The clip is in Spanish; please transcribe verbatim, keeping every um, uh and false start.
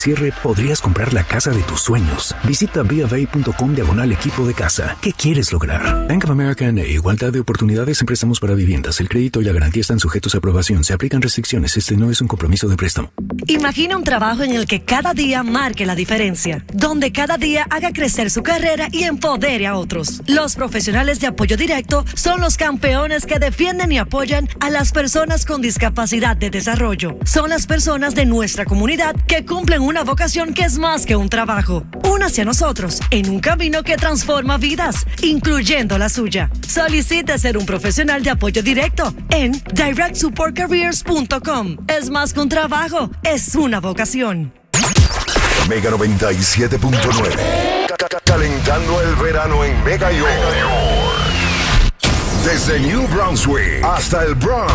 cierre, podrías comprar la casa de tus sueños. Visita bofA.com diagonal equipo de casa. ¿Qué quieres lograr? Bank of America N A. Igualdad de oportunidades en préstamos para viviendas. El crédito y la garantía están sujetos a aprobación. Se aplican restricciones. Este no es un compromiso de préstamo. Imagina un trabajo en el que cada día marque la diferencia. Donde cada día haga crecer su carrera y empodere a otros. Los profesionales de apoyo directo son los campeones que defienden y apoyan a las personas con discapacidad de desarrollo. Son las personas de nuestra comunidad que cumplen un una vocación que es más que un trabajo. Únase a nosotros en un camino que transforma vidas, incluyendo la suya. Solicite ser un profesional de apoyo directo en direct support careers punto com. Es más que un trabajo, es una vocación. Mega noventa y siete punto nueve. Calentando el verano en Mega York. Desde New Brunswick hasta el Bronx.